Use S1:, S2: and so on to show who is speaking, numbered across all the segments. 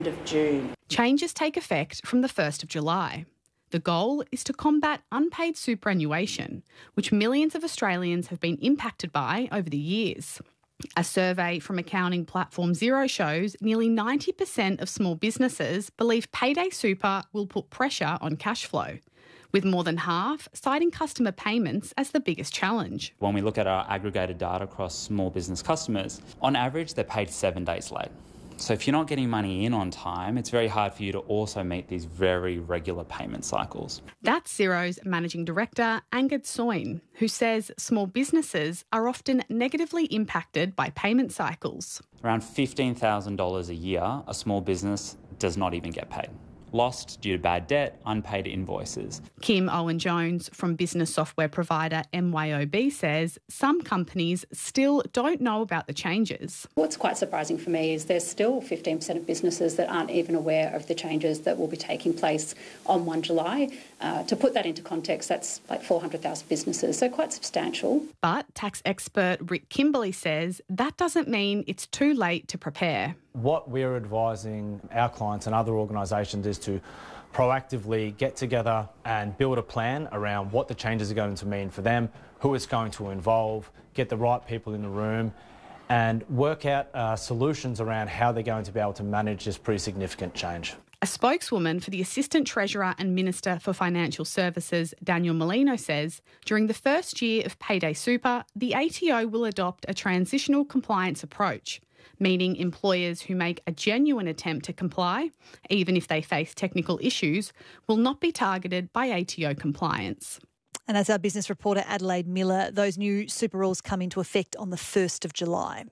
S1: of June.
S2: Changes take effect from the 1st of July. The goal is to combat unpaid superannuation, which millions of Australians have been impacted by over the years. A survey from accounting platform Xero shows nearly 90% of small businesses believe payday super will put pressure on cash flow, with more than half citing customer payments as the biggest challenge.
S3: When we look at our aggregated data across small business customers, on average they're paid 7 days late. So if you're not getting money in on time, it's very hard for you to also meet these very regular payment cycles.
S2: That's Xero's Managing Director, Angad Soin, who says small businesses are often negatively impacted by payment cycles.
S3: Around $15,000 a year, a small business does not even get paid. Lost due to bad debt, unpaid invoices.
S2: Kim Owen-Jones from business software provider MYOB says some companies still don't know about the changes.
S4: What's quite surprising for me is there's still 15% of businesses that aren't even aware of the changes that will be taking place on 1 July. To put that into context, that's like 400,000 businesses, so quite substantial.
S2: But tax expert Rick Kimberley says that doesn't mean it's too late to prepare.
S5: What we're advising our clients and other organisations is to proactively get together and build a plan around what the changes are going to mean for them, who it's going to involve, get the right people in the room and work out solutions around how they're going to be able to manage this pretty significant change.
S2: A spokeswoman for the Assistant Treasurer and Minister for Financial Services, Daniel Molino, says during the first year of Payday Super, the ATO will adopt a transitional compliance approach, meaning employers who make a genuine attempt to comply, even if they face technical issues, will not be targeted by ATO compliance.
S6: And as our business reporter Adelaide Miller, those new super rules come into effect on the 1st of July.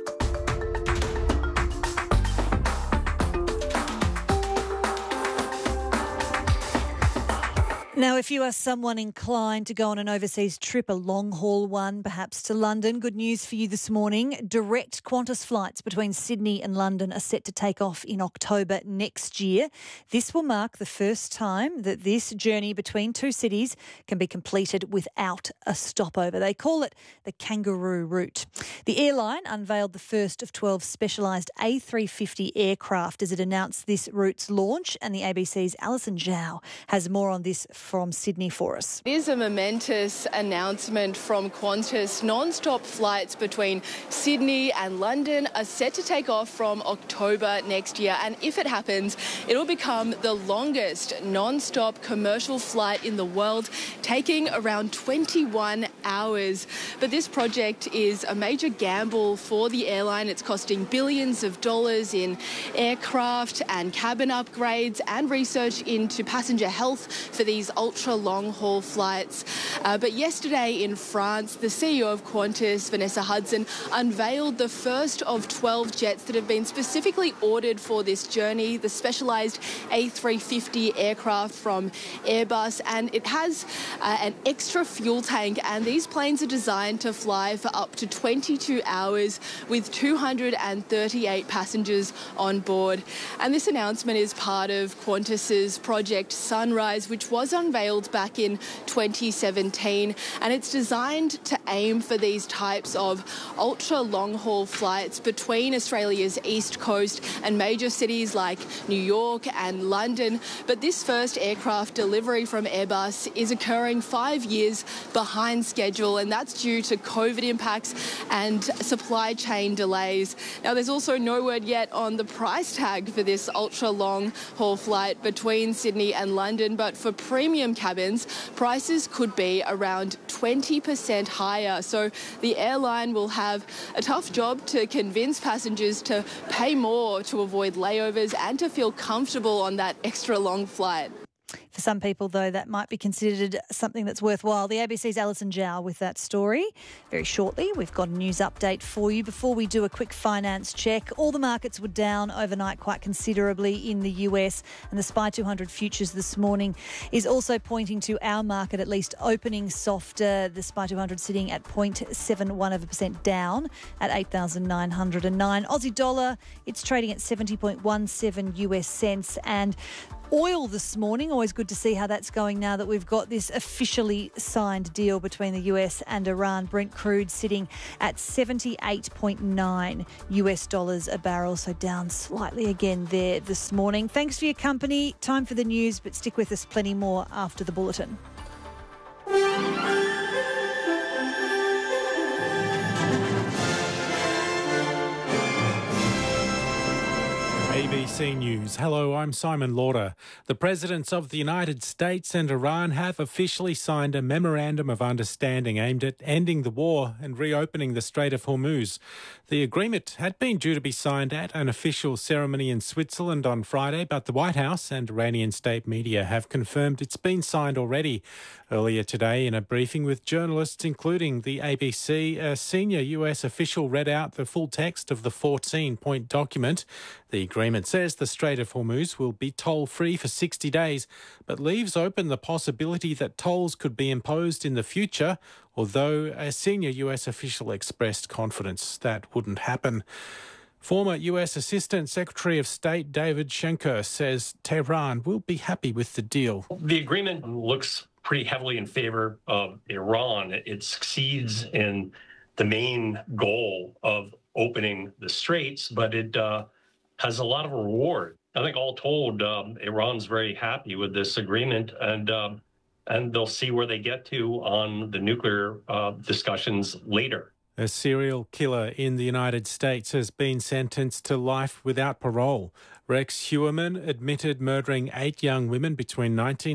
S6: Now, if you are someone inclined to go on an overseas trip, a long-haul one, perhaps to London, good news for you this morning. Direct Qantas flights between Sydney and London are set to take off in October next year. This will mark the first time that this journey between two cities can be completed without a stopover. They call it the Kangaroo Route. The airline unveiled the first of 12 specialised A350 aircraft as it announced this route's launch, and the ABC's Alison Zhao has more on this from Sydney for us.
S7: It is a momentous announcement from Qantas. Non-stop flights between Sydney and London are set to take off from October next year, and if it happens, it'll become the longest non-stop commercial flight in the world, taking around 21 hours. But this project is a major gamble for the airline. It's costing billions of dollars in aircraft and cabin upgrades and research into passenger health for these ultra long-haul flights. But yesterday in France, the CEO of Qantas, Vanessa Hudson, unveiled the first of 12 jets that have been specifically ordered for this journey, the specialised A350 aircraft from Airbus, and it has an extra fuel tank, and these planes are designed to fly for up to 22 hours with 238 passengers on board. And this announcement is part of Qantas's Project Sunrise, which was unveiled back in 2017, and it's designed to aim for these types of ultra long-haul flights between Australia's east coast and major cities like New York and London. But this first aircraft delivery from Airbus is occurring 5 years behind schedule, and that's due to COVID impacts and supply chain delays. Now, there's also no word yet on the price tag for this ultra long-haul flight between Sydney and London, but for premium cabins, prices could be around 20% higher. So the airline will have a tough job to convince passengers to pay more to avoid layovers and to feel comfortable on that extra long flight.
S6: For some people, though, that might be considered something that's worthwhile. The ABC's Alison Zhao with that story. Very shortly, we've got a news update for you. Before we do a quick finance check, all the markets were down overnight quite considerably in the US, and the SPI 200 futures this morning is also pointing to our market at least opening softer. The SPI 200 sitting at 0.71% down at 8,909. Aussie dollar, it's trading at 70.17 US cents, and Oil this morning. Always good to see how that's going now that we've got this officially signed deal between the US and Iran. Brent crude sitting at $78.9 a barrel, so down slightly again there this morning. Thanks for your company. Time for the news, but stick with us, plenty more after the bulletin.
S1: ABC News. Hello, I'm Simon Lauder. The presidents of the United States and Iran have officially signed a memorandum of understanding aimed at ending the war and reopening the Strait of Hormuz. The agreement had been due to be signed at an official ceremony in Switzerland on Friday, but the White House and Iranian state media have confirmed it's been signed already. Earlier today, in a briefing with journalists, including the ABC, a senior US official read out the full text of the 14-point document. The agreement says the Strait of Hormuz will be toll-free for 60 days, but leaves open the possibility that tolls could be imposed in the future, although a senior US official expressed confidence that wouldn't happen. Former US Assistant Secretary of State David Schenker says Tehran will be happy with the deal.
S8: The agreement looks pretty heavily in favor of Iran. It succeeds in the main goal of opening the straits, but it has a lot of reward. I think all told, Iran's very happy with this agreement, and they'll see where they get to on the nuclear discussions later.
S1: A serial killer in the United States has been sentenced to life without parole. Rex Heuermann admitted murdering 8 young women between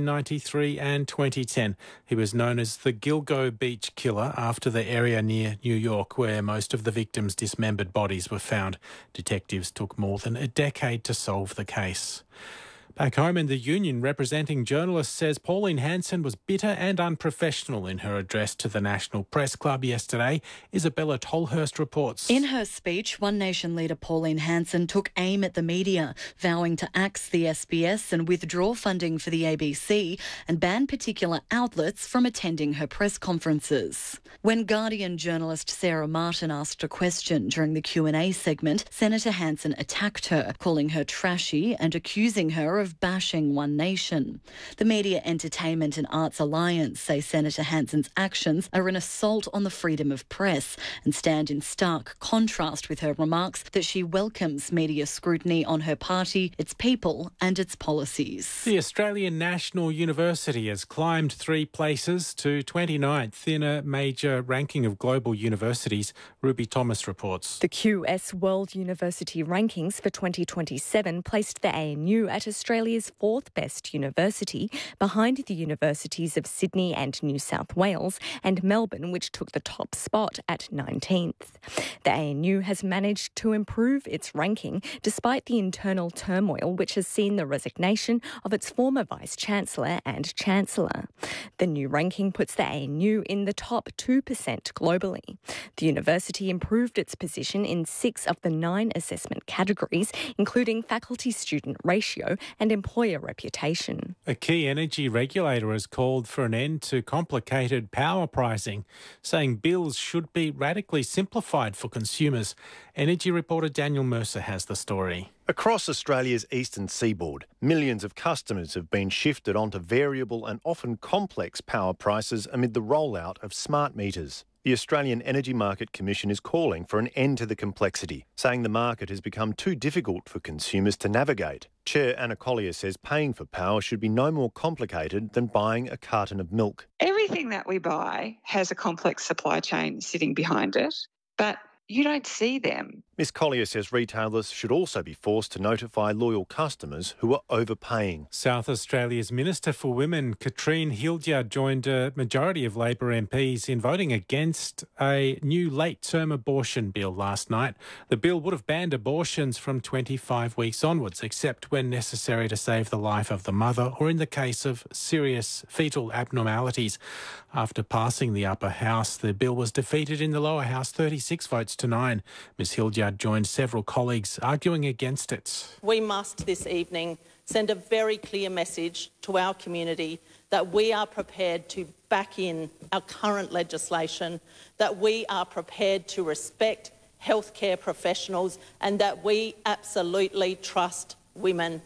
S1: 1993 and 2010. He was known as the Gilgo Beach Killer after the area near New York where most of the victims' dismembered bodies were found. Detectives took more than a decade to solve the case. Back home in the union representing journalists says Pauline Hanson was bitter and unprofessional in her address to the National Press Club yesterday. Isabella Tolhurst reports.
S9: In her speech, One Nation leader Pauline Hanson took aim at the media, vowing to axe the SBS and withdraw funding for the ABC and ban particular outlets from attending her press conferences. When Guardian journalist Sarah Martin asked a question during the Q&A segment, Senator Hanson attacked her, calling her trashy and accusing her of bashing One Nation. The Media, Entertainment and Arts Alliance say Senator Hanson's actions are an assault on the freedom of press and stand in stark contrast with her remarks that she welcomes media scrutiny on her party, its people and its policies.
S1: The Australian National University has climbed 3 places to 29th in a major ranking of global universities. Ruby Thomas reports.
S10: The QS World University Rankings for 2027 placed the ANU at Australia's 4th best university, behind the universities of Sydney and New South Wales and Melbourne, which took the top spot at 19th. The ANU has managed to improve its ranking despite the internal turmoil which has seen the resignation of its former Vice-Chancellor and Chancellor. The new ranking puts the ANU in the top 2% globally. The university improved its position in 6 of the 9 assessment categories, including faculty-student ratio and employer reputation.
S1: A key energy regulator has called for an end to complicated power pricing, saying bills should be radically simplified for consumers. Energy reporter Daniel Mercer has the story.
S11: Across Australia's eastern seaboard, millions of customers have been shifted onto variable and often complex power prices amid the rollout of smart meters. The Australian Energy Market Commission is calling for an end to the complexity, saying the market has become too difficult for consumers to navigate. Chair Anna Collier says paying for power should be no more complicated than buying a carton of milk.
S12: Everything that we buy has a complex supply chain sitting behind it, but you don't see them.
S11: Ms Collier says retailers should also be forced to notify loyal customers who are overpaying.
S1: South Australia's Minister for Women, Katrine Hildyard, joined a majority of Labor MPs in voting against a new late-term abortion bill last night. The bill would have banned abortions from 25 weeks onwards, except when necessary to save the life of the mother or in the case of serious fetal abnormalities. After passing the upper house, the bill was defeated in the lower house 36 votes to 9. Ms Hildyard joined several colleagues arguing against it.
S13: We must this evening send a very clear message to our community that we are prepared to back in our current legislation, that we are prepared to respect healthcare professionals and that we absolutely trust women.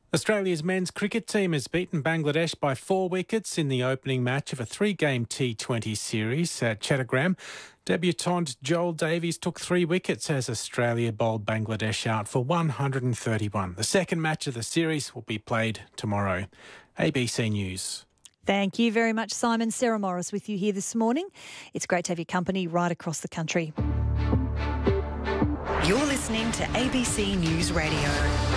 S1: Australia's men's cricket team has beaten Bangladesh by 4 wickets in the opening match of a 3-game T20 series at Chattogram. Debutant Joel Davies took 3 wickets as Australia bowled Bangladesh out for 131. The second match of the series will be played tomorrow. ABC News.
S6: Thank you very much, Simon. Sarah Morris with you here this morning. It's great to have your company right across the country.
S14: You're listening to ABC News Radio.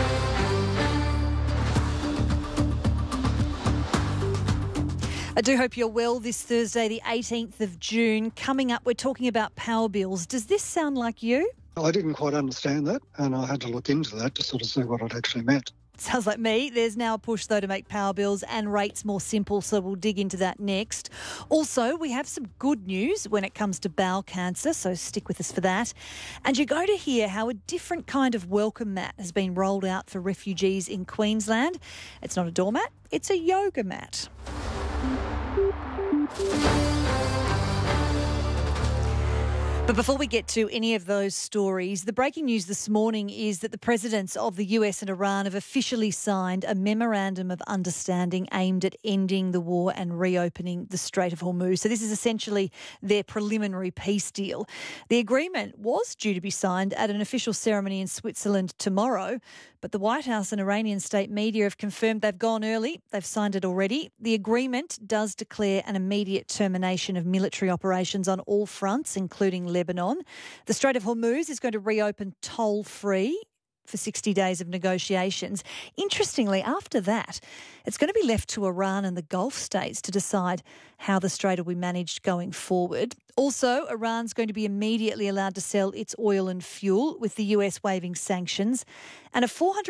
S6: I do hope you're well this Thursday, the 18th of June. Coming up, we're talking about power bills. Does this sound like you?
S15: I didn't quite understand that, and I had to look into that to sort of see what it actually meant.
S6: Sounds like me. There's now a push, though, to make power bills and rates more simple, so we'll dig into that next. Also, we have some good news when it comes to bowel cancer, so stick with us for that. And you're going to hear how a different kind of welcome mat has been rolled out for refugees in Queensland. It's not a doormat, it's a yoga mat. But before we get to any of those stories, the breaking news this morning is that the presidents of the US and Iran have officially signed a memorandum of understanding aimed at ending the war and reopening the Strait of Hormuz. So this is essentially their preliminary peace deal. The agreement was due to be signed at an official ceremony in Switzerland tomorrow, but the White House and Iranian state media have confirmed they've gone early. They've signed it already. The agreement does declare an immediate termination of military operations on all fronts, including Lebanon. The Strait of Hormuz is going to reopen toll-free for 60 days of negotiations. Interestingly, after that, it's going to be left to Iran and the Gulf states to decide how the strait will be managed going forward. Also, Iran's going to be immediately allowed to sell its oil and fuel, with the US waiving sanctions. And a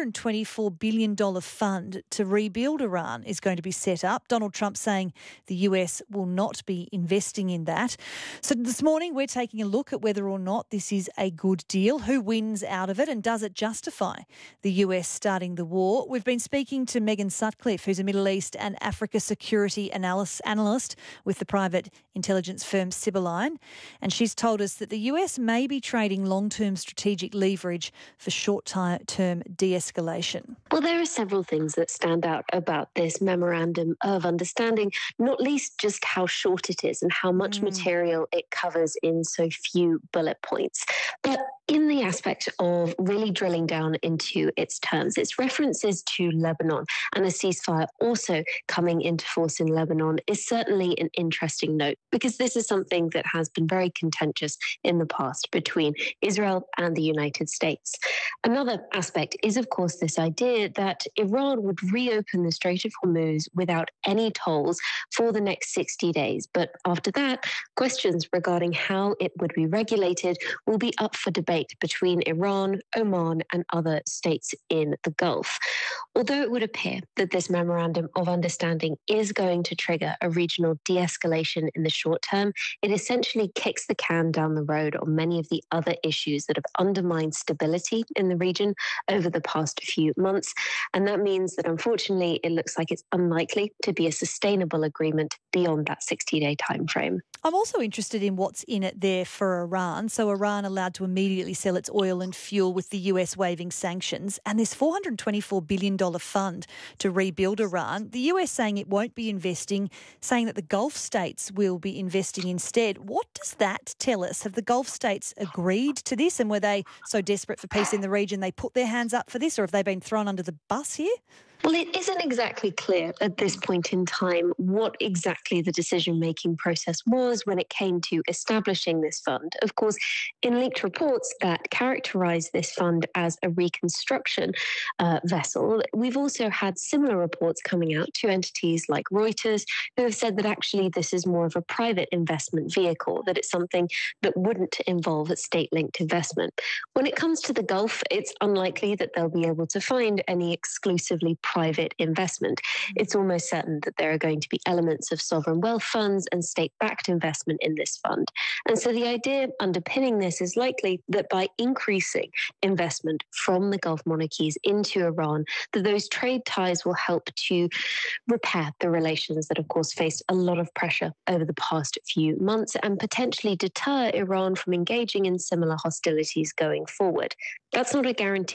S6: $424 billion fund to rebuild Iran is going to be set up. Donald Trump saying the US will not be investing in that. So this morning we're taking a look at whether or not this is a good deal, who wins out of it, and does it justify the US starting the war. We've been speaking to Megan Sutcliffe, who's a Middle East and Africa security analyst with the private intelligence firm Sibylline, and she's told us that the US may be trading long-term strategic leverage for short-term de-escalation.
S16: Well, there are several things that stand out about this memorandum of understanding, not least just how short it is and how much material it covers in so few bullet points. But in the aspect of really drilling down into its terms, its references to Lebanon and a ceasefire also coming into force in Lebanon is certainly an interesting note, because this is something that has been very contentious in the past between Israel and the United States. Another aspect is, of course, this idea that Iran would reopen the Strait of Hormuz without any tolls for the next 60 days. But after that, questions regarding how it would be regulated will be up for debate between Iran, Oman, and other states in the Gulf. Although it would appear that this memorandum of understanding is going to trigger a regional de-escalation in the short term, it essentially kicks the can down the road on many of the other issues that have undermined stability in the region over the past few months. And that means that, unfortunately, it looks like it's unlikely to be a sustainable agreement beyond that 60-day time frame.
S6: I'm also interested in what's in it there for Iran. So Iran allowed to immediately sell its oil and fuel with the US waiving sanctions, and this $424 billion fund to rebuild Iran. The US saying it won't be investing, saying that the Gulf states will be investing instead. What does that tell us? Have the Gulf states agreed to this, and were they so desperate for peace in the region they put their hands up for this, or have they been thrown under the bus here?
S16: Well, it isn't exactly clear at this point in time what exactly the decision-making process was when it came to establishing this fund. Of course, in leaked reports that characterise this fund as a reconstruction vessel, we've also had similar reports coming out to entities like Reuters, who have said that actually this is more of a private investment vehicle, that it's something that wouldn't involve a state-linked investment. When it comes to the Gulf, it's unlikely that they'll be able to find any exclusively private investment. It's almost certain that there are going to be elements of sovereign wealth funds and state-backed investment in this fund. And so the idea underpinning this is likely that by increasing investment from the Gulf monarchies into Iran, that those trade ties will help to repair the relations that, of course, faced a lot of pressure over the past few months and potentially deter Iran from engaging in similar hostilities going forward. That's not a guarantee.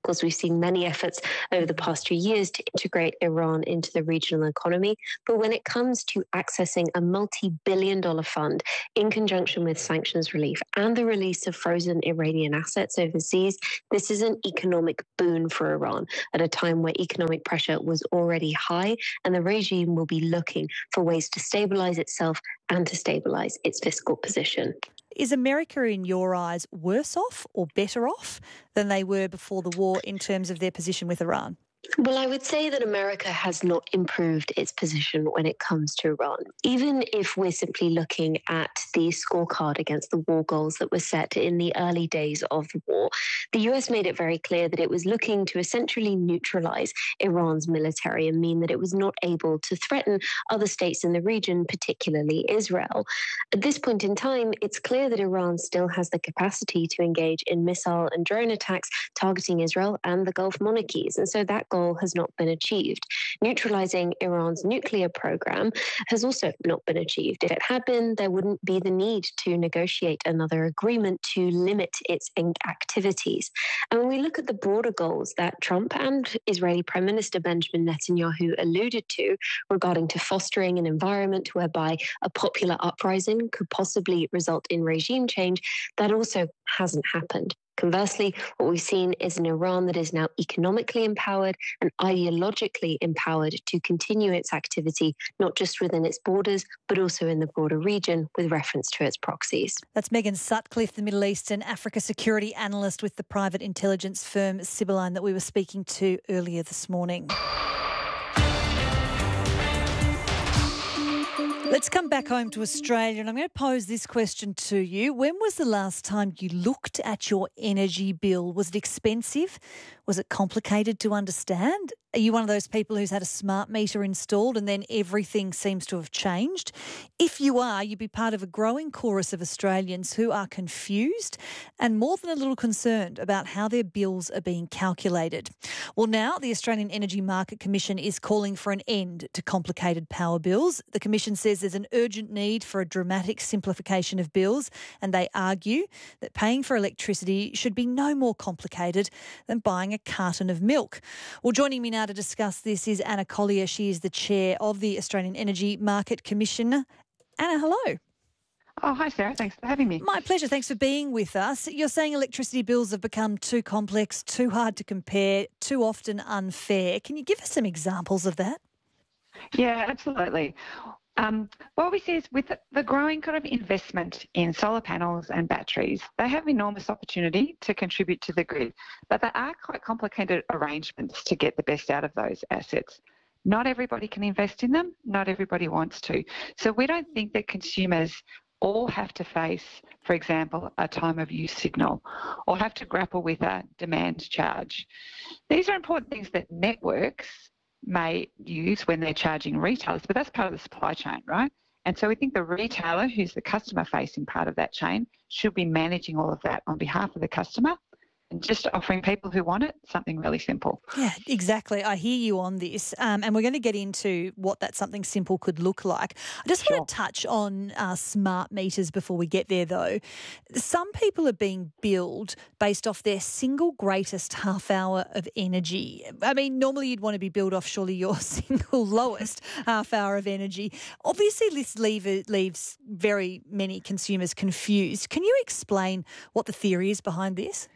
S16: course, we've seen many efforts over the past 2 years to integrate Iran into the regional economy. But when it comes to accessing a multi-billion-dollar fund in conjunction with sanctions relief and the release of frozen Iranian assets overseas, this is an economic boon for Iran at a time where economic pressure was already high, and the regime will be looking for ways to stabilize itself and to stabilize its fiscal position.
S6: Is America, in your eyes, worse off or better off than they were before the war in terms of their position with Iran?
S16: Well, I would say that America has not improved its position when it comes to Iran. Even if we're simply looking at the scorecard against the war goals that were set in the early days of the war, the US made it very clear that it was looking to essentially neutralize Iran's military and mean that it was not able to threaten other states in the region, particularly Israel. At this point in time, it's clear that Iran still has the capacity to engage in missile and drone attacks targeting Israel and the Gulf monarchies. And so that goal has not been achieved. Neutralizing Iran's nuclear program has also not been achieved. If it had been, there wouldn't be the need to negotiate another agreement to limit its activities. And when we look at the broader goals that Trump and Israeli Prime Minister Benjamin Netanyahu alluded to regarding to fostering an environment whereby a popular uprising could possibly result in regime change, that also hasn't happened. Conversely, what we've seen is an Iran that is now economically empowered and ideologically empowered to continue its activity, not just within its borders, but also in the broader region with reference to its proxies.
S6: That's Megan Sutcliffe, the Middle East and Africa security analyst with the private intelligence firm Sibylline that we were speaking to earlier this morning. Let's come back home to Australia, and I'm going to pose this question to you. When was the last time you looked at your energy bill? Was it expensive? Was it complicated to understand? Are you one of those people who's had a smart meter installed and then everything seems to have changed? If you are, you'd be part of a growing chorus of Australians who are confused and more than a little concerned about how their bills are being calculated. Well, now the Australian Energy Market Commission is calling for an end to complicated power bills. The Commission says there's an urgent need for a dramatic simplification of bills, and they argue that paying for electricity should be no more complicated than buying a carton of milk. Well, joining me now to discuss this is Anna Collier. She is the chair of the Australian Energy Market Commission. Anna, hello.
S12: Oh, hi, Sarah. Thanks for having me.
S6: My pleasure. Thanks for being with us. You're saying electricity bills have become too complex, too hard to compare, too often unfair. Can you give us some examples of that?
S12: Yeah, absolutely. What we see is with the growing kind of investment in solar panels and batteries, they have enormous opportunity to contribute to the grid, but they are quite complicated arrangements to get the best out of those assets. Not everybody can invest in them. Not everybody wants to. So we don't think that consumers all have to face, for example, a time of use signal or have to grapple with a demand charge. These are important things that networks may use when they're charging retailers, but that's part of the supply chain, right? And so we think the retailer, who's the customer-facing part of that chain, should be managing all of that on behalf of the customer and just offering people who want it something really simple.
S6: Yeah, exactly. I hear you on this. And we're going to get into what that something simple could look like. I just want to touch on smart meters before we get there, though. Some people are being billed based off their single greatest half hour of energy. I mean, normally you'd want to be billed off surely your single lowest half hour of energy. Obviously, this leaves very many consumers confused. Can you explain what the theory is behind this?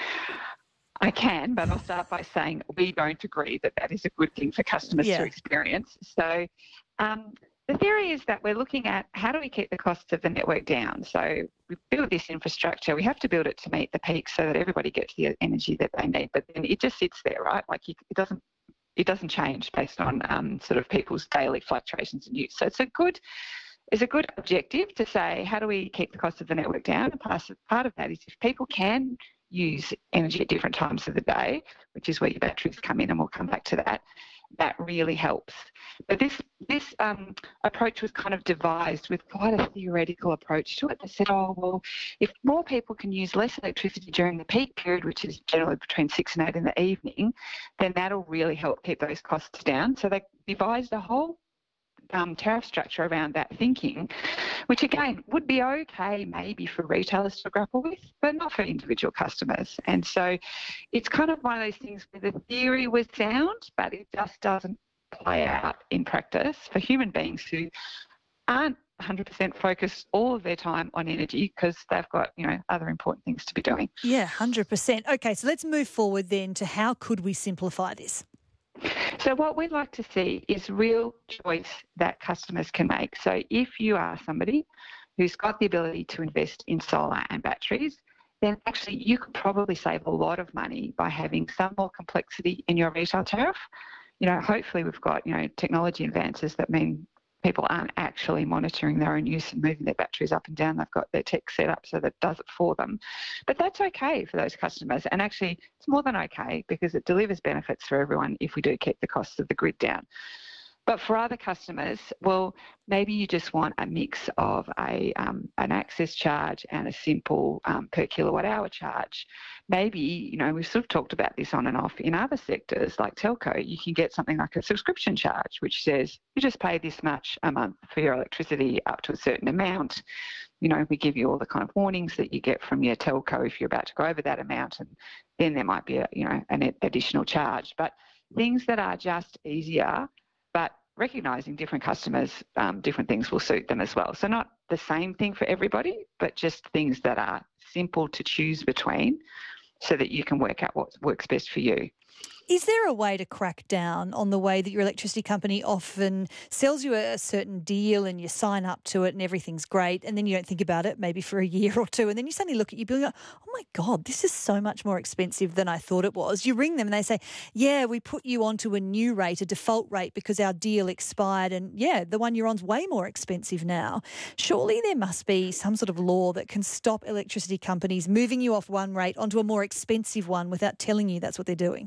S12: I can, but I'll start by saying we don't agree that that is a good thing for customers to experience. So the theory is that we're looking at how do we keep the costs of the network down. So we build this infrastructure. We have to build it to meet the peaks so that everybody gets the energy that they need. But then it just sits there, right? Like it doesn't change based on sort of people's daily fluctuations in use. So it's a good objective to say how do we keep the cost of the network down. And part of that is if people can use energy at different times of the day, which is where your batteries come in, and we'll come back to that, that really helps. But this approach was kind of devised with quite a theoretical approach to it. They said, oh, well, if more people can use less electricity during the peak period, which is generally between 6 and 8 in the evening, then that'll really help keep those costs down. So they devised a whole tariff structure around that thinking, which again would be okay maybe for retailers to grapple with, but not for individual customers. And so it's kind of one of those things where the theory was sound, but it just doesn't play out in practice for human beings who aren't 100% focused all of their time on energy because they've got, other important things to be doing.
S6: Yeah, 100%. Okay, so let's move forward then to how could we simplify this?
S12: So what we'd like to see is real choice that customers can make. So if you are somebody who's got the ability to invest in solar and batteries, then actually you could probably save a lot of money by having some more complexity in your retail tariff. Hopefully we've got, technology advances that mean people aren't actually monitoring their own use and moving their batteries up and down. They've got their tech set up so that it does it for them. But that's okay for those customers. And actually, it's more than okay because it delivers benefits for everyone if we do keep the costs of the grid down. But for other customers, well, maybe you just want a mix of an access charge and a simple per kilowatt hour charge. Maybe, we've sort of talked about this on and off in other sectors like telco. You can get something like a subscription charge, which says you just pay this much a month for your electricity up to a certain amount. We give you all the kind of warnings that you get from your telco if you're about to go over that amount, and then there might be an additional charge. But things that are just easier, but recognising different customers, different things will suit them as well. So not the same thing for everybody, but just things that are simple to choose between so that you can work out what works best for you.
S6: Is there a way to crack down on the way that your electricity company often sells you a certain deal and you sign up to it and everything's great and then you don't think about it maybe for a year or two and then you suddenly look at your bill and go, oh my God, this is so much more expensive than I thought it was. You ring them and they say, yeah, we put you onto a new rate, a default rate because our deal expired and yeah, the one you're on's way more expensive now. Surely there must be some sort of law that can stop electricity companies moving you off one rate onto a more expensive one without telling you that's what they're doing.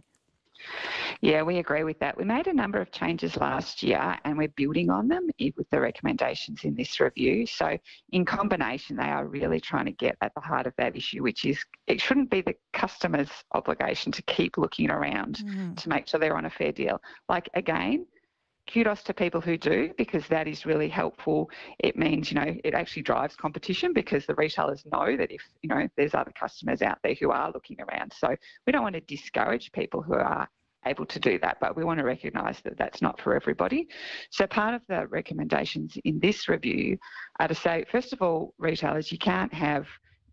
S12: Yeah, we agree with that. We made a number of changes last year and we're building on them with the recommendations in this review. So in combination, they are really trying to get at the heart of that issue, which is it shouldn't be the customer's obligation to keep looking around to make sure they're on a fair deal. Like, again, kudos to people who do, because that is really helpful. It means, it actually drives competition because the retailers know that if, there's other customers out there who are looking around. So we don't want to discourage people who are able to do that, but we want to recognise that that's not for everybody. So part of the recommendations in this review are to say, first of all, retailers, you can't have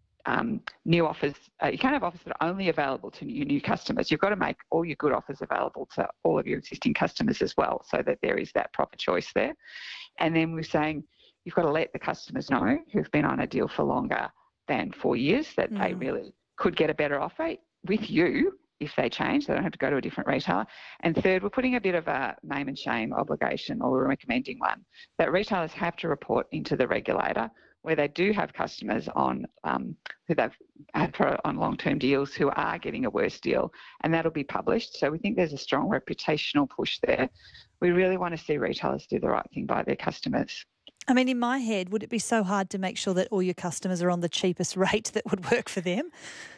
S12: new offers. You can't have offers that are only available to your new customers. You've got to make all your good offers available to all of your existing customers as well, so that there is that proper choice there. And then we're saying you've got to let the customers know who've been on a deal for longer than 4 years that they really could get a better offer with you if they change. They don't have to go to a different retailer. And third, we're putting a bit of a name and shame obligation, or we're recommending one, that retailers have to report into the regulator where they do have customers on who they've had on long-term deals who are getting a worse deal, and that'll be published. So we think there's a strong reputational push there. We really want to see retailers do the right thing by their customers.
S6: I mean, in my head, would it be so hard to make sure that all your customers are on the cheapest rate that would work for them?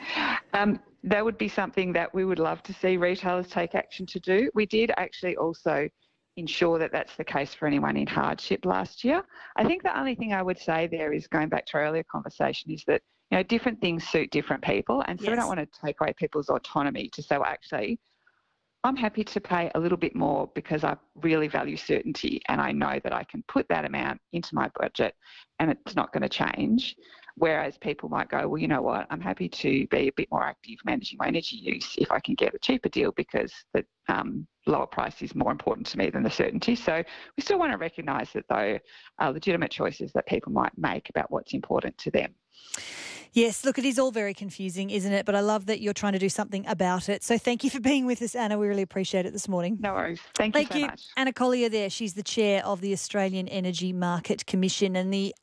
S12: That would be something that we would love to see retailers take action to do. We did actually also ensure that that's the case for anyone in hardship last year. I think the only thing I would say there is, going back to our earlier conversation, is that different things suit different people, and so we don't want to take away people's autonomy to say, well, actually, I'm happy to pay a little bit more because I really value certainty and I know that I can put that amount into my budget and it's not going to change. Whereas people might go, well, you know what, I'm happy to be a bit more active managing my energy use if I can get a cheaper deal because the lower price is more important to me than the certainty. So we still want to recognise that, though, are legitimate choices that people might make about what's important to them.
S6: Yes, look, it is all very confusing, isn't it? But I love that you're trying to do something about it. So thank you for being with us, Anna. We really appreciate it this morning.
S12: No worries. Thank you so much.
S6: Anna Collier there. She's the chair of the Australian Energy Market Commission, and the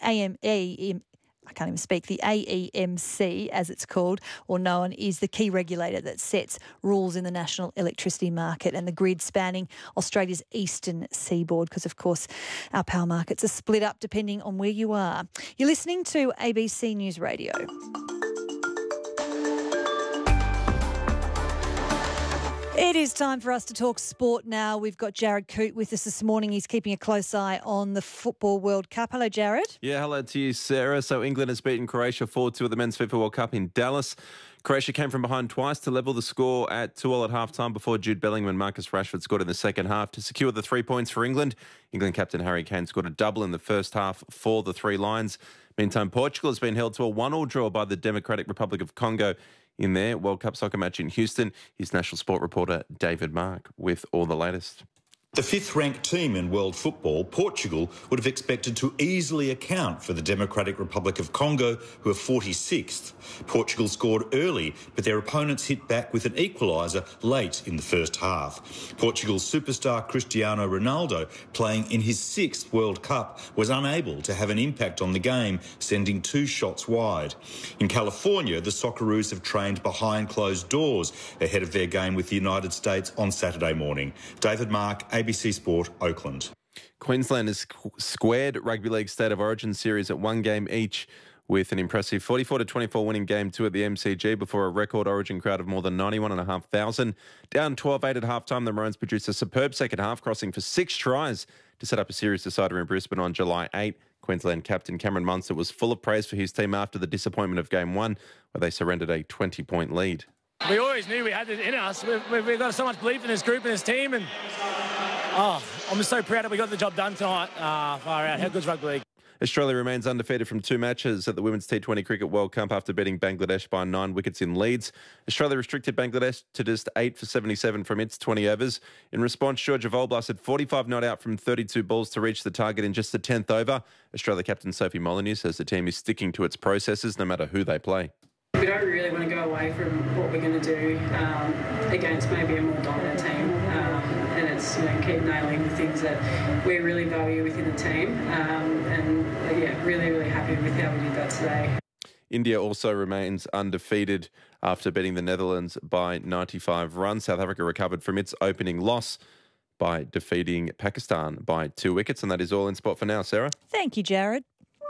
S6: the AEMC, as it's called or known, is the key regulator that sets rules in the national electricity market and the grid spanning Australia's eastern seaboard, because, of course, our power markets are split up depending on where you are. You're listening to ABC News Radio. It is time for us to talk sport now. We've got Jared Coote with us this morning. He's keeping a close eye on the Football World Cup. Hello, Jared.
S17: Yeah, hello to you, Sarah. So England has beaten Croatia 4-2 at the Men's FIFA World Cup in Dallas. Croatia came from behind twice to level the score at 2-2 at half-time before Jude Bellingham and Marcus Rashford scored in the second half to secure the 3 points for England. England captain Harry Kane scored a double in the first half for the Three Lions. Meantime, Portugal has been held to a 1-1 draw by the Democratic Republic of Congo in their World Cup soccer match in Houston. Here's national sport reporter David Mark with all the latest.
S18: The fifth-ranked team in world football, Portugal, would have expected to easily account for the Democratic Republic of Congo, who are 46th. Portugal scored early, but their opponents hit back with an equaliser late in the first half. Portugal's superstar Cristiano Ronaldo, playing in his sixth World Cup, was unable to have an impact on the game, sending 2 shots wide. In California, the Socceroos have trained behind closed doors ahead of their game with the United States on Saturday morning. David Mark, ABC Sport, Oakland.
S17: Queensland has squared Rugby League State of Origin series at 1 game each with an impressive 44-24 winning Game 2 at the MCG before a record Origin crowd of more than 91,500. Down 12-8 at halftime, the Maroons produced a superb second half, crossing for 6 tries to set up a series decider in Brisbane on July 8. Queensland captain Cameron Munster was full of praise for his team after the disappointment of Game 1, where they surrendered a 20-point lead.
S19: We always knew we had it in us. We've got so much belief in this group and this team, and I'm so proud that we got the job done tonight. Far out. How good's rugby league?
S17: Australia remains undefeated from 2 matches at the Women's T20 Cricket World Cup after beating Bangladesh by 9 wickets in Leeds. Australia restricted Bangladesh to just 8 for 77 from its 20 overs. In response, Georgia Volblas had 45 not out from 32 balls to reach the target in just the 10th over. Australia captain Sophie Molyneux says the team is sticking to its processes no matter who they play.
S20: We don't really want to go away from what we're going to do against maybe a more dominant team, and it's keep nailing the things that we really value within the team, really happy with how we did that today.
S17: India also remains undefeated after beating the Netherlands by 95 runs. South Africa recovered from its opening loss by defeating Pakistan by 2 wickets, and that is all in sport for now. Sarah?
S6: Thank you, Jared.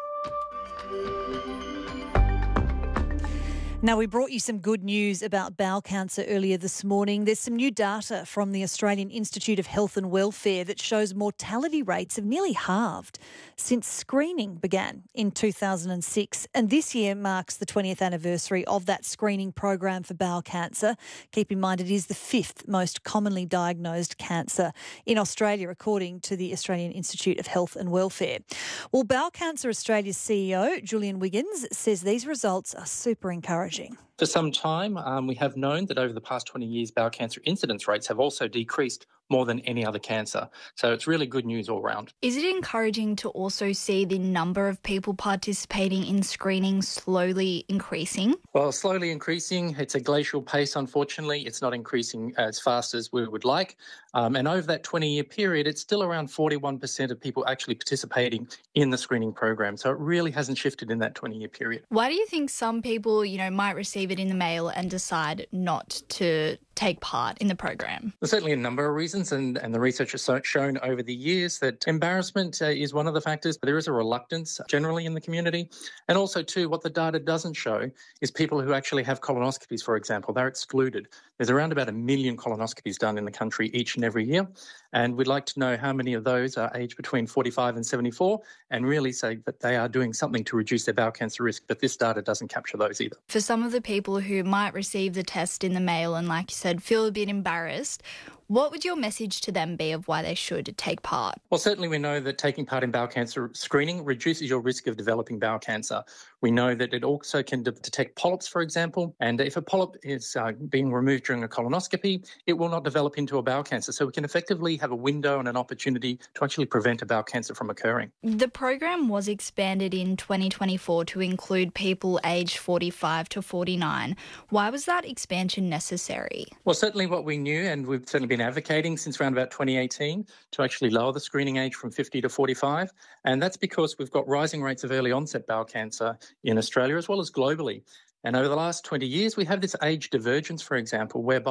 S6: Now, we brought you some good news about bowel cancer earlier this morning. There's some new data from the Australian Institute of Health and Welfare that shows mortality rates have nearly halved since screening began in 2006. And this year marks the 20th anniversary of that screening program for bowel cancer. Keep in mind, it is the 5th most commonly diagnosed cancer in Australia, according to the Australian Institute of Health and Welfare. Well, Bowel Cancer Australia's CEO, Julian Wiggins, says these results are super encouraging.
S21: For some time, we have known that over the past 20 years, bowel cancer incidence rates have also decreased more than any other cancer. So it's really good news all round.
S22: Is it encouraging to also see the number of people participating in screening slowly increasing?
S21: Well, slowly increasing. It's a glacial pace, unfortunately. It's not increasing as fast as we would like. And over that 20-year period, it's still around 41% of people actually participating in the screening program. So it really hasn't shifted in that 20-year period.
S22: Why do you think some people, might receive it in the mail and decide not to take part in the program?
S21: There's certainly a number of reasons, and the research has shown over the years that embarrassment is one of the factors, but there is a reluctance generally in the community. And also, too, what the data doesn't show is people who actually have colonoscopies, for example. They're excluded. There's around about 1 million colonoscopies done in the country each and every year, and we'd like to know how many of those are aged between 45 and 74 and really say that they are doing something to reduce their bowel cancer risk, but this data doesn't capture those either.
S22: For some of the people who might receive the test in the mail and, like you said, feel a bit embarrassed, what would your message to them be of why they should take part?
S21: Well, certainly we know that taking part in bowel cancer screening reduces your risk of developing bowel cancer. We know that it also can detect polyps, for example, and if a polyp is being removed during a colonoscopy, it will not develop into a bowel cancer. So we can effectively have a window and an opportunity to actually prevent a bowel cancer from occurring.
S22: The program was expanded in 2024 to include people aged 45 to 49. Why was that expansion necessary?
S21: Well, certainly what we knew, and we've certainly been advocating since around about 2018 to actually lower the screening age from 50 to 45. And that's because we've got rising rates of early onset bowel cancer in Australia as well as globally. And over the last 20 years, we have this age divergence, for example, whereby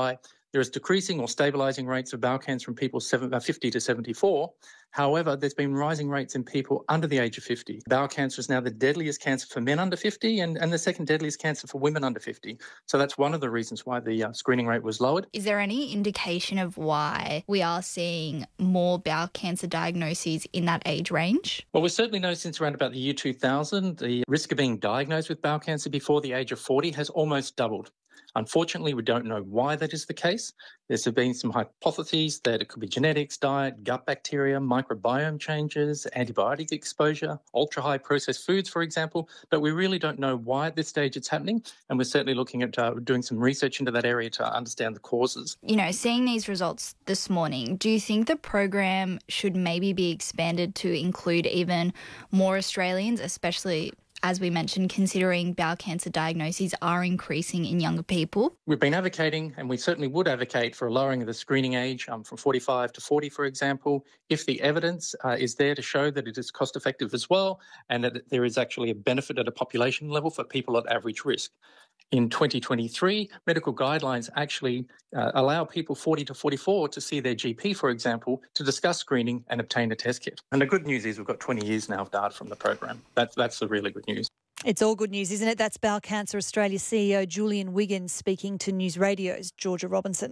S21: there is decreasing or stabilising rates of bowel cancer in people 50 to 74. However, there's been rising rates in people under the age of 50. Bowel cancer is now the deadliest cancer for men under 50 and the second deadliest cancer for women under 50. So that's one of the reasons why the screening rate was lowered.
S22: Is there any indication of why we are seeing more bowel cancer diagnoses in that age range?
S21: Well, we certainly know since around about the year 2000, the risk of being diagnosed with bowel cancer before the age of 40 has almost doubled. Unfortunately, we don't know why that is the case. There's been some hypotheses that it could be genetics, diet, gut bacteria, microbiome changes, antibiotic exposure, ultra-high processed foods, for example, but we really don't know why at this stage it's happening, and we're certainly looking at doing some research into that area to understand the causes.
S22: You know, seeing these results this morning, do you think the program should maybe be expanded to include even more Australians, especially, as we mentioned, considering bowel cancer diagnoses are increasing in younger people?
S21: We've been advocating, and we certainly would advocate, for a lowering of the screening age from 45 to 40, for example, if the evidence is there to show that it is cost effective as well and that there is actually a benefit at a population level for people at average risk. In 2023, medical guidelines actually allow people 40 to 44 to see their GP, for example, to discuss screening and obtain a test kit. And the good news is we've got 20 years now of data from the program. That's the really good news.
S6: It's all good news, isn't it? That's Bowel Cancer Australia CEO Julian Wiggins speaking to News Radio's Georgia Robinson.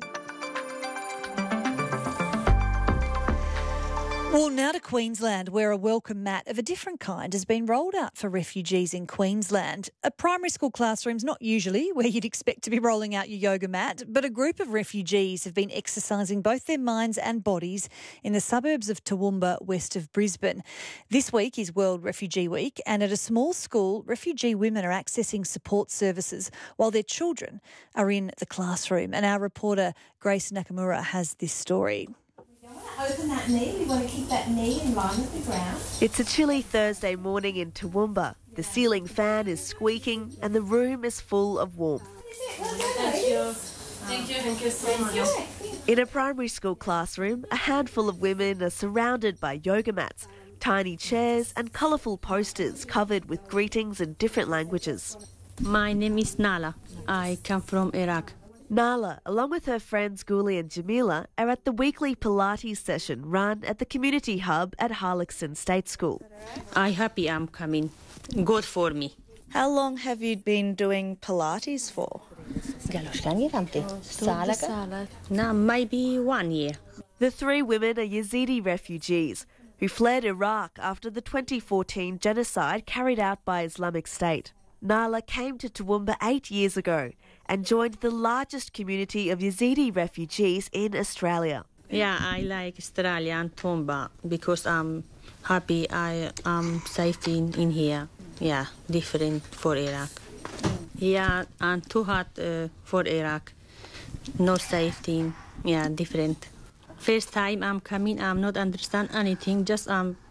S6: Well, now to Queensland, where a welcome mat of a different kind has been rolled out for refugees in Queensland. A primary school classroom's not usually where you'd expect to be rolling out your yoga mat, but a group of refugees have been exercising both their minds and bodies in the suburbs of Toowoomba, west of Brisbane. This week is World Refugee Week, and at a small school, refugee women are accessing support services while their children are in the classroom. And our reporter, Grace Nakamura, has this story.
S3: Open that knee. We want to keep that knee in line with the ground.
S4: It's a chilly Thursday morning in Toowoomba. The ceiling fan is squeaking and the room is full of warmth.
S3: Thank you. Thank you so much.
S4: In a primary school classroom, a handful of women are surrounded by yoga mats, tiny chairs and colourful posters covered with greetings in different languages.
S23: My name is Nala. I come from Iraq.
S4: Nala, along with her friends Guli and Jamila, are at the weekly Pilates session run at the community hub at Harlexton State School.
S23: I'm happy I'm coming. Good for me.
S24: How long have you been doing Pilates for?
S23: Now, maybe 1 year.
S4: The three women are Yazidi refugees who fled Iraq after the 2014 genocide carried out by Islamic State. Nala came to Toowoomba 8 years ago and joined the largest community of Yazidi refugees in Australia.
S23: Yeah, I like Australia and Toowoomba because I'm happy I am safe in here. Yeah, different for Iraq. Yeah, and too hot for Iraq. No safety. Yeah, different. First time I'm coming, I'm not understand anything. Just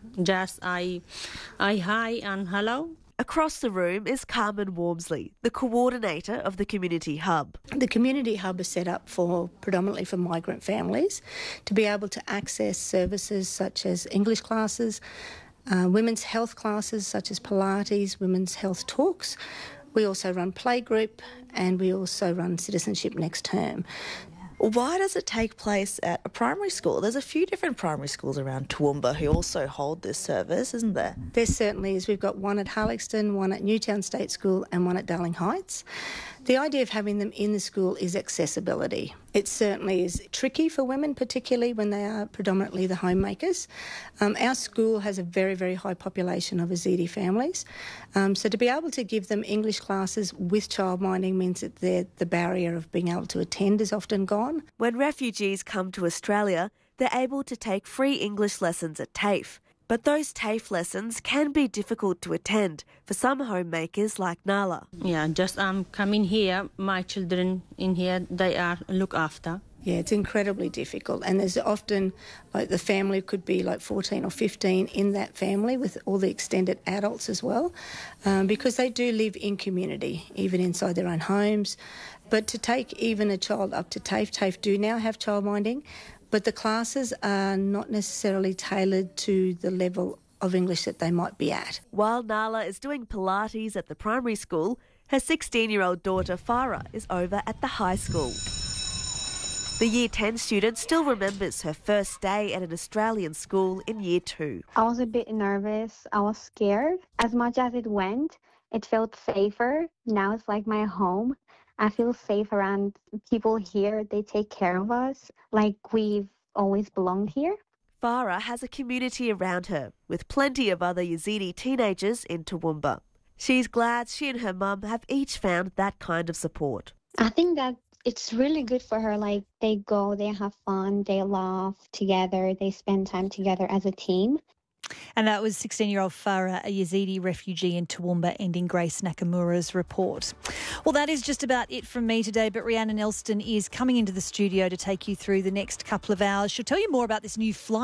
S23: I hi and hello.
S4: Across the room is Carmen Wormsley, the coordinator of the Community Hub.
S25: The Community Hub is set up predominantly for migrant families to be able to access services such as English classes, women's health classes such as Pilates, women's health talks. We also run playgroup and we also run Citizenship Next Term.
S24: Why does it take place at a primary school? There's a few different primary schools around Toowoomba who also hold this service, isn't there?
S25: There certainly is. We've got one at Harlexton, one at Newtown State School and one at Darling Heights. The idea of having them in the school is accessibility. It certainly is tricky for women, particularly when they are predominantly the homemakers. Our school has a very, very high population of Yazidi families. So to be able to give them English classes with childminding means that the barrier of being able to attend is often gone.
S4: When refugees come to Australia, they're able to take free English lessons at TAFE. But those TAFE lessons can be difficult to attend for some homemakers like Nala.
S23: Yeah, just coming here, my children in here, they are looked after.
S25: Yeah, it's incredibly difficult. And there's often, the family could be 14 or 15 in that family with all the extended adults as well, because they do live in community, even inside their own homes. But to take even a child up to TAFE, TAFE do now have childminding, but the classes are not necessarily tailored to the level of English that they might be at.
S4: While Nala is doing Pilates at the primary school, her 16-year-old daughter Farah is over at the high school. The Year 10 student still remembers her first day at an Australian school in Year 2.
S2: I was a bit nervous. I was scared. As much as it went, it felt safer. Now it's like my home. I feel safe around people here. They take care of us like we've always belonged here.
S4: Farah has a community around her, with plenty of other Yazidi teenagers in Toowoomba. She's glad she and her mum have each found that kind of support.
S2: I think that it's really good for her. Like, they go, they have fun, they laugh together, they spend time together as a team.
S6: And that was 16-year-old Farah, a Yazidi refugee in Toowoomba, ending Grace Nakamura's report. Well, that is just about it from me today, but Rhiannon Elston is coming into the studio to take you through the next couple of hours. She'll tell you more about this new flight